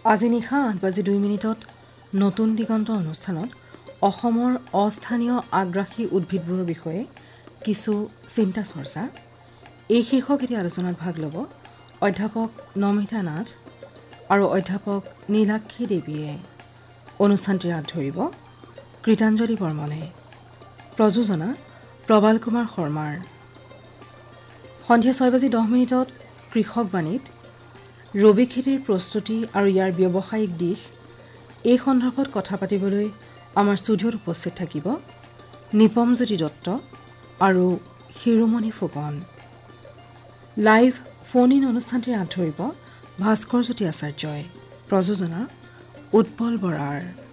আজি নিশা 8:02 নতুন দিগন্ত অনুষ্ঠানত অসমৰ অস্থানীয় আগ্ৰাসী উদ্ভিদবোৰৰ বিষয়ে কিছু চিন্তা চৰ্চা এই শীৰ্ষক এটি আলোচনাত ভাগ ল'ব অধ্যাপক নমিতা নাথ আৰু অধ্যাপক নীলাক্ষী দেৱীয়ে। অনুষ্ঠানটিৰ হাত ধৰিব কৃতাঞ্জলি বৰ্মনে। প্ৰযোজনা প্ৰবাল কুমাৰ শৰ্মাৰ। সন্ধিয়া 6:10 কৃষক বাণীত ৰবি খেতিৰ প্ৰস্তুতি আৰু ইয়াৰ ব্যৱসায়িক দিশ এই সন্দৰ্ভত কথা পাতিবলৈ আমাৰ ষ্টুডিঅ'ত উপস্থিত থাকিব নিপমজ্যোতি দত্ত আৰু Shiromani Phukan. Live phone in অনুষ্ঠানটিৰ হাত ধৰিব ভাস্কৰজ্যোতি আচাৰ্যই। প্ৰযোজনা উৎপল বৰাৰ।